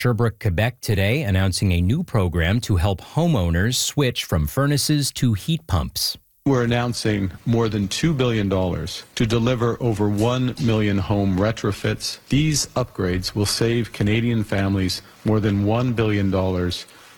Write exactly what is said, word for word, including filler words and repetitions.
Sherbrooke, Quebec today announcing a new program to help homeowners switch from furnaces to heat pumps. We're announcing more than two billion dollars to deliver over one million home retrofits. These upgrades will save Canadian families more than one billion dollars